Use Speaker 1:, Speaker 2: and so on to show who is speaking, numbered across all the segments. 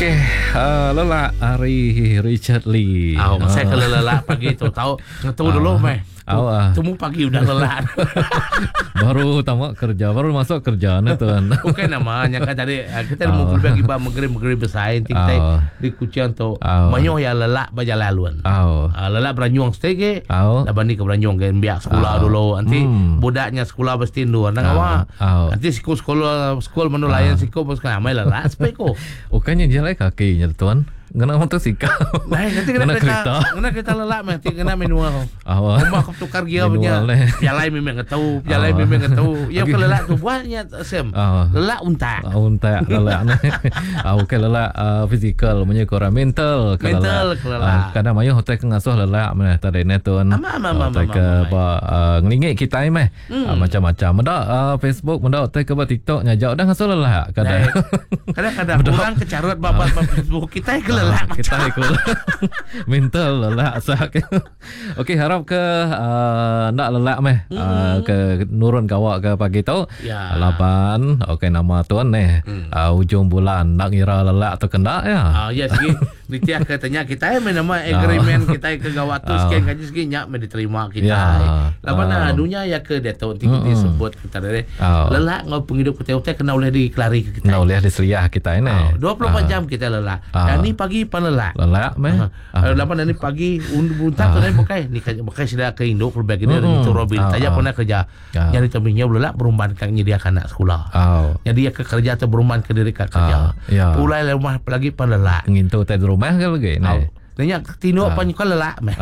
Speaker 1: Okey, lelak Ari Richard Lee.
Speaker 2: Saya kalau lelak pagi tu tahu dulu meh. Temu pagi udah lelak.
Speaker 1: Baru tamat kerja, baru masuk kerja ni tuan.
Speaker 2: Bukan namanya kan tadi kita mau berbagi bah maghrib besain kita di kucian tu. Manyoh ya lelak baja laluan. Lelak beranyong stege. Laban ni ke beranyong ke biak sekolah dulu. Nanti budaknya sekolah pasti ndu nang awa. Nanti sekolah menulayan siko bos kan amai lelak speko.
Speaker 1: Bukannya jalan kakinya tuan. Kena motosikal.
Speaker 2: Nanti kena kereta lelak nanti kena manual. Rumah kau tukar gear punya. Jalai memang tahu, jalai memang tahu. Yang kalau lelak tu buatnya sem. Lelak unta.
Speaker 1: Unta lelak ni. Okey lelak fizikal punya korang mental
Speaker 2: kalau lelak.
Speaker 1: Kadang mayu hotel ngasuh lelak mana tadi ni tuan. Hotel ke ngelingit kita meh. Macam-macam. Mendak Facebook, mendak hotel ke TikTok nyajak dah ngasuh lelak kadang.
Speaker 2: Kadang-kadang orang kecarut babat Facebook kita ke lelak
Speaker 1: kita ikut mental lelak sak. Okey harap ke nak lelak meh ke nurun kawak ke pagi tu 8 okey nama tuan ni hujung bulan nak ngira lelak tu kena ya.
Speaker 2: Ya sikit ditiak katanya kita nama agreement kita ke gawat tu sekian gaji sekian nyak me diterima kita. Lapan dunia ya ke dia tu disebut kita dari lelak ngau penghidup kita kena boleh dikelari ke kita.
Speaker 1: Kena boleh diseriah kita ini.
Speaker 2: 24 jam kita lelak. Dan ni pagi panelak.
Speaker 1: Lelak meh.
Speaker 2: Lapan ni pagi unta tu ni pakai ni pakai sudah ke Indo perbagi ni itu Robil. Tanya pernah kerja. Jadi tabinya lelak berumban kan nyediakan anak sekolah. Jadi dia ke kerja atau berumban ke diri kerja. Pulai rumah lagi panelak.
Speaker 1: Ngintu te rumah ke lagi.
Speaker 2: Nanya tino apa nyuka lelak meh.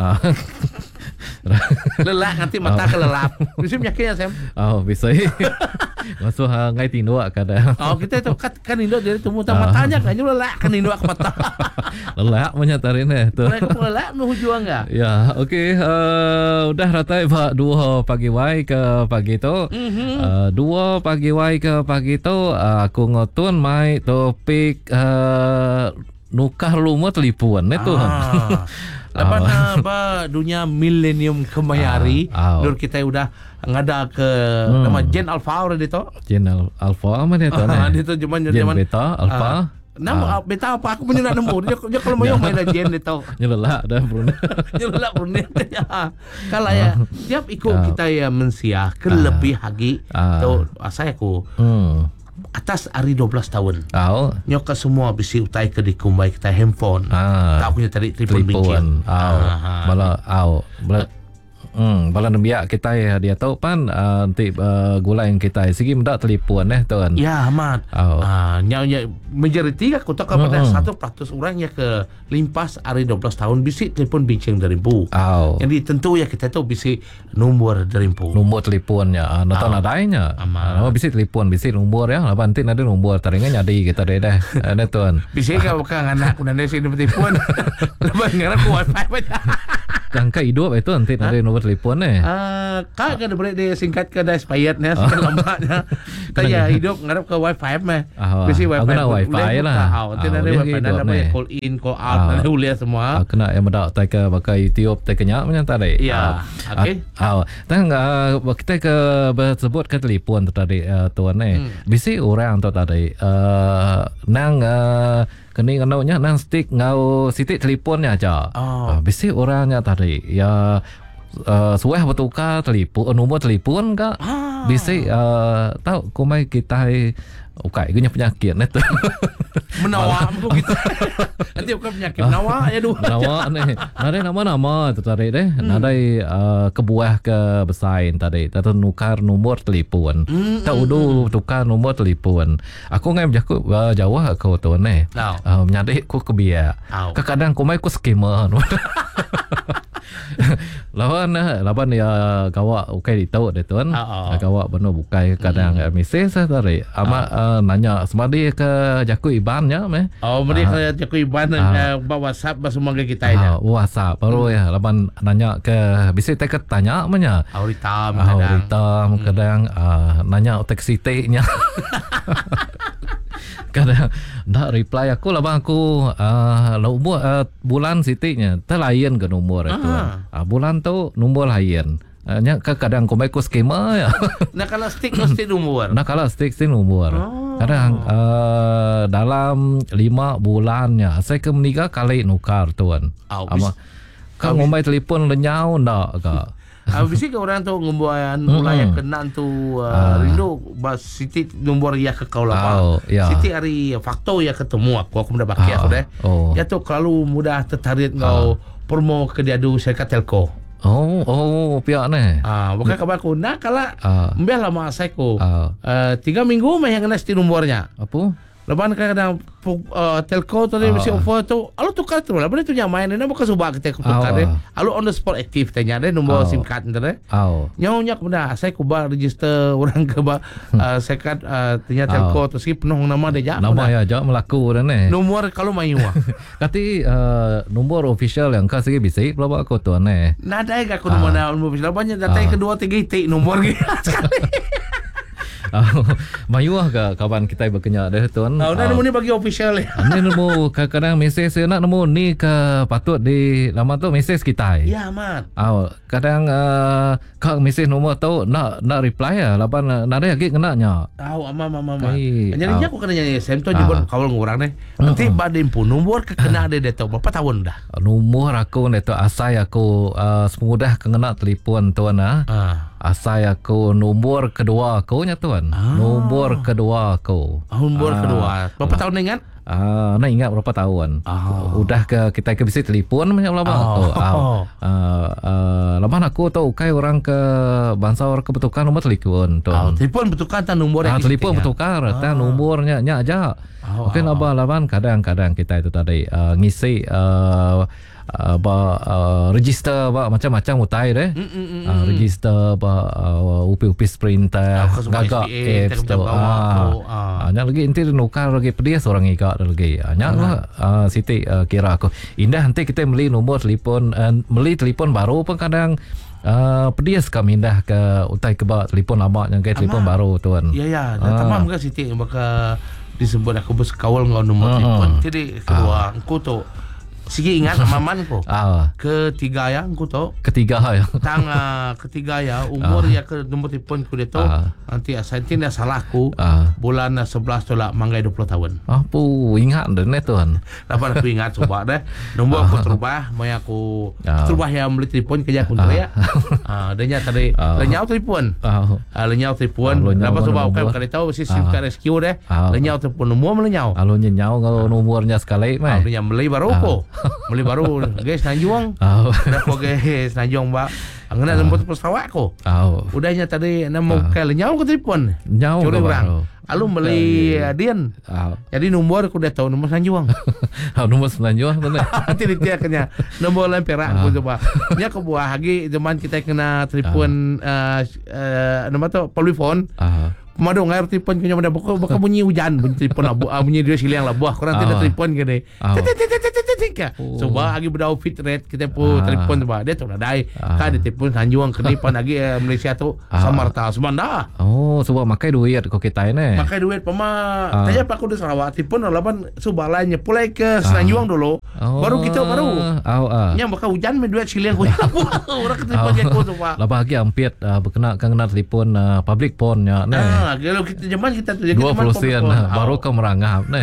Speaker 2: Lelak nanti mata kelelap. Bisa menyakitnya Sam.
Speaker 1: Bisa. Masuk ngai tino kadang.
Speaker 2: Kita tu kan Indo dari temu matanya kan lelak kan Indo ke mata.
Speaker 1: Lelak menyatarin tu.
Speaker 2: Lelak menghujung enggak?
Speaker 1: Ya, okey. Udah ratai pak 2 pagi wai ke pagi tu. 2 pagi wai ke pagi tu aku ngotun mai topik nukar lumut lipuan tu.
Speaker 2: Lepas apa dunia milenium kemayari dur kita udah ngada ke nama Gen Alpha orang itu.
Speaker 1: Gen Alpha mana tu nah.
Speaker 2: Itu zaman
Speaker 1: beta Alpha.
Speaker 2: Nama beta apa aku punya nak nemu. Dia kalau mau main Gen itu.
Speaker 1: Nyelelak dah Brunei.
Speaker 2: Nyelelak Brunei. Kalau ya tiap ikut kita ya mensiah kelebih lagi tu saya aku. Atas hari 12 tahun. Nyoka semua bisi utai ke dikumbai kita handphone. Tak punya tadi telefon bincang. Bala nambia kita dia tahu pan nanti gula yang kita segi mendak telefon tuan. Ya amat. Nya majoriti aku tak pada 1% orang ya ke limpas hari 12 tahun bisi telefon bincang dari bu. Jadi tentu ya kita tahu bisi nombor dari bu.
Speaker 1: Nombor telefonnya nonton adanya. Bisi telefon bisi nombor ya. Lapan nanti ada nombor taringan nyadi kita dah. Ada tuan.
Speaker 2: Bisi kau kan anak aku nanti sini telefon. Lapan ngarap ku wifi aja.
Speaker 1: Jangka hidup itu nanti ada nomor telefon ni.
Speaker 2: Kak kan boleh disingkat ke dah expired ni lambatnya. Tanya hidup ngarap ke wifi meh. Bisi wifi.
Speaker 1: Kena wifi lah.
Speaker 2: Nanti ada wifi dan ada call in, call out, ada uliah semua.
Speaker 1: Kena yang mendak tak ke pakai YouTube tak kenyak macam tadi.
Speaker 2: Ya. Okey.
Speaker 1: Tang kita ke sebut ke telefon tadi tuan ni. Bisi orang tu tadi nang kini kenaunya nang stick ngau sitik telefonnya aja. Bisi orangnya tadi ya suah bertukar telefon nombor telefon ke bisi tahu kumai kita ukai punya penyakit ni tu.
Speaker 2: Menawak begitu. Nanti bukan penyakit menawak ya dua.
Speaker 1: Menawak ni. Ada nama-nama tu tadi deh. Ada kebuah ke besain tadi. Tadi nukar nomor telefon. Tak udu tukar nomor telefon. Aku ngai berjaku jauh aku tu ni. Menyadari aku kebiak. Kadang-kadang aku mai aku skema. Lawan ya kawak ukai ditau deh tuan. Kawak benar bukai kadang mesej tadi. Ama nanya semadi ke jaku ibannya meh.
Speaker 2: Mari ke jaku iban WhatsApp semua ke kita nya.
Speaker 1: WhatsApp baru ya lawan nanya ke bisi tak tanya menya. Auritam kadang nanya taksi nya. Kadang dah reply aku lah bang aku bulan sitiknya terlayan ke nombor itu bulan tu nombor lain Nya kadang kau baik skema ya.
Speaker 2: Nah kalau stick nombor.
Speaker 1: Nah kalau stick nombor. Kadang dalam 5 bulannya saya ke menikah kali nukar tuan. Kau ngombai telefon lenyau ndak kak?
Speaker 2: Habis itu orang tu ngumbuan mulai kena tu rindu bas Siti nombor ya ke kau lama. Siti hari faktor ya ketemu aku mudah pakai aku deh. Ya tu kalau mudah tertarik kau promo ke dia du syarikat telco.
Speaker 1: Pihak ni.
Speaker 2: Bukan kabar aku. Nah kalau mbah lama saya ko 3 minggu mah yang kena Siti nombornya.
Speaker 1: Apa?
Speaker 2: Lepas kadang telco tu dia mesti offer tu. Alu tukar tu. Lepas tu nyamain ni bukan subah kita tukar deh. Alu on the spot aktif tanya deh nombor SIM card ni deh. Nyonya kemudian saya kubah register orang ke saya kad tanya telco tu sikit penuh nama dia.
Speaker 1: Nama ya jauh melaku dah ni.
Speaker 2: Nombor kalau mayu.
Speaker 1: Kati nombor official yang kau sikit bisa berapa aku tu ni.
Speaker 2: Nada aku nombor official banyak datang kedua 3 tik nombor sekali.
Speaker 1: Mayuah ke kawan kita berkenyak dah tuan.
Speaker 2: Nemu ni bagi official ya.
Speaker 1: Ni nemu kadang mesej saya nak nemu ni ke patut di lama tu mesej kita.
Speaker 2: Ya mat.
Speaker 1: Kadang kau mesej nombor tu nak reply ya. Lapan nada lagi kena nya.
Speaker 2: Ama. Jadi aku kena nyanyi sem tu jebon kawan orang ni. Nanti badan pun nombor ke kena ada dia tu berapa tahun dah.
Speaker 1: Nombor aku ni tu asai aku semudah kena telefon tuan asai aku nombor kedua aku nya tuan. Nombor kedua aku.
Speaker 2: Nombor kedua. Berapa tahun ingat?
Speaker 1: Nak ingat berapa tahun. Udah ke kita ke bisa telefon macam lama. Lepas aku tahu kai orang ke bangsa orang ke bertukar nombor telefon tuan.
Speaker 2: Telefon bertukar tan nombor yang
Speaker 1: telefon bertukar tan nombornya nya aja. Mungkin abang kadang-kadang kita itu tadi ngisi register macam-macam utai deh. Register upi sprinter gagak apps tu. Hanya lagi inti nukar lagi pedia seorang ikat lagi. Hanya Siti kira aku indah nanti kita beli nombor telefon beli telefon baru pun kadang pedia sekam indah ke utai ke telefon lama yang kayak telefon baru tuan.
Speaker 2: Ya tamam ke Siti maka disebut aku bersekawal ngau nombor telefon. Jadi kedua aku tu Sige ingat maman ko. Ketiga ya aku tahu.
Speaker 1: Ketiga ya.
Speaker 2: Ketiga ya umur ya ke nombor telefon ku dia tu. Nanti asantin dah salahku. Bulan 11 tu lah manggai 20 tahun.
Speaker 1: Apa ingat dah net tuan.
Speaker 2: Dapat aku ingat coba deh. Nombor aku terubah, mai aku terubah yang beli telefon kerja aku tu ya. Danya tadi lenyau telefon. Lenyau telefon. Dapat coba aku kali tahu si SIM card rescue deh. Lenyau telefon nomor melenyau.
Speaker 1: Kalau nyenyau kalau nomornya sekali mai.
Speaker 2: Dia beli baru ko. Beli baru guys Tanjung. Dah ko guys Tanjung ba. Angna lembut pesawat ko. Udahnya tadi nama kali nyau ke telefon.
Speaker 1: Nyau ke orang.
Speaker 2: Alu beli Dian. Jadi nombor aku dah tahu nombor Tanjung.
Speaker 1: Nombor Tanjung benar.
Speaker 2: Nanti dia kena nombor lain perak aku coba. Nya aku buah lagi zaman kita kena telefon nama tu telefon. Mado ngair telefon punya pada buka bunyi hujan bunyi telefon bunyi dia silang lah buah kurang tidak telefon ke deh. Coba lagi berdau fit rate kita pun telefon coba dia tu dah dai. Kan dia telefon Tanjung kenipan lagi Malaysia tu Samarta Semanda.
Speaker 1: Sebab makai duit kau kita ni.
Speaker 2: Makai duit pema. Tanya pak aku di Sarawak telefon lapan subah lainnya pulai ke Tanjung dulu. Baru kita baru. Yang bakal hujan main duit silang ko. Orang ke telefon dia ko coba.
Speaker 1: Lah bagi hampir berkena kena telefon public phone nya ni.
Speaker 2: Kalau kita zaman kita tu
Speaker 1: 20 sen baru kau merangap ni.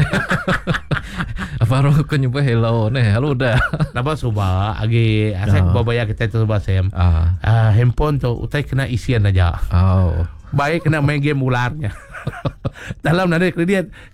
Speaker 1: Baru kau nyebut hello ni. Halo dah.
Speaker 2: Napa subah agi asyik babaya kita tu subah sem. Handphone tu utai kena isian aja. Baik kena main game ularnya. Dalam nada kredit